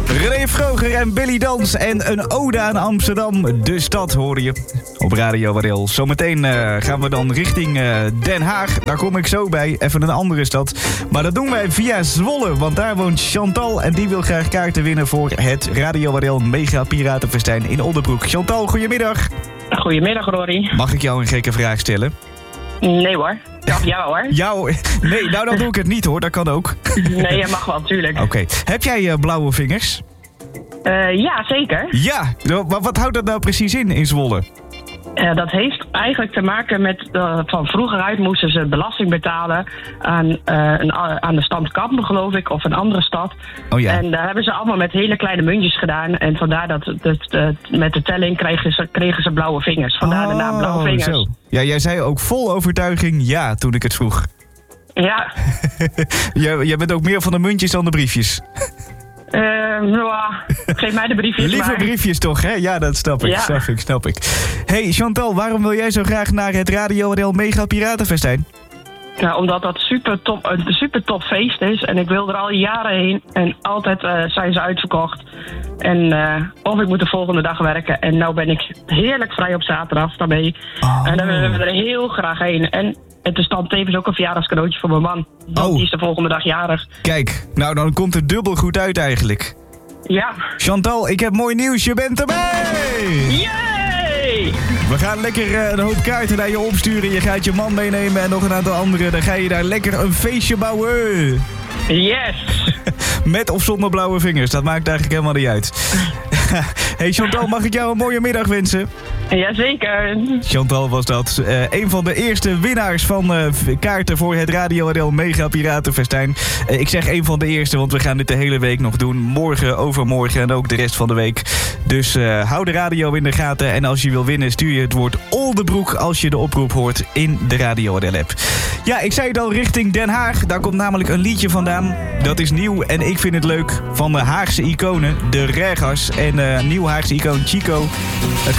René Vroger en Billy Dans en een ode aan Amsterdam. De stad hoor je op Radio Waddel. Zometeen gaan we dan richting Den Haag. Daar kom ik zo bij. Even een andere stad. Maar dat doen wij via Zwolle. Want daar woont Chantal en die wil graag kaarten winnen voor het Radio Waddel Mega Piratenfestijn in Oldenbroek. Chantal, goedemiddag. Goedemiddag, Rory. Mag ik jou een gekke vraag stellen? Nee hoor. Ja hoor. Nee, nou dan doe ik het niet hoor. Dat kan ook. Nee, je mag wel, natuurlijk. Oké. Heb jij blauwe vingers? Ja, zeker. Ja, maar wat houdt dat nou precies in Zwolle? Dat heeft eigenlijk te maken met... van vroeger uit moesten ze belasting betalen aan de stad Kampen, geloof ik, of een andere stad. Oh ja. En daar hebben ze allemaal met hele kleine muntjes gedaan. En vandaar dat met de telling kregen ze blauwe vingers. Vandaar de naam blauwe vingers. Zo. Ja, jij zei ook vol overtuiging ja toen ik het vroeg. Ja. Jij bent ook meer van de muntjes dan de briefjes. Geef mij de briefjes. Liever briefjes toch, hè? Ja, dat snap ik. Ja. Snap ik. Hey Chantal, waarom wil jij zo graag naar het Radio Waddel Mega Piratenfestijn? Ja, omdat dat een super top feest is. En ik wil er al jaren heen. En altijd zijn ze uitverkocht. En of ik moet de volgende dag werken. En nou ben ik heerlijk vrij op zaterdag daarmee. Oh. En dan willen we er heel graag heen. En het is dan tevens ook een verjaardagscadeautje voor mijn man. Die is de volgende dag jarig. Kijk, nou dan komt het dubbel goed uit eigenlijk. Ja. Chantal, ik heb mooi nieuws. Je bent erbij! Yay! We gaan lekker een hoop kaarten naar je opsturen. Je gaat je man meenemen en nog een aantal anderen. Dan ga je daar lekker een feestje bouwen. Yes! Met of zonder blauwe vingers, dat maakt eigenlijk helemaal niet uit. Hey Chantal, mag ik jou een mooie middag wensen? Jazeker. Chantal was dat. Een van de eerste winnaars van kaarten voor het Radio Waddel Mega Piratenfestijn. Ik zeg een van de eerste, want we gaan dit de hele week nog doen. Morgen, overmorgen en ook de rest van de week. Dus hou de radio in de gaten. En als je wil winnen, stuur je het woord Oldenbroek als je de oproep hoort in de Radio Waddel app. Ja, ik zei het al, richting Den Haag. Daar komt namelijk een liedje vandaan. Dat is nieuw en ik vind het leuk. Van de Haagse iconen, de Regas. En nieuw Haagse icoon Chico.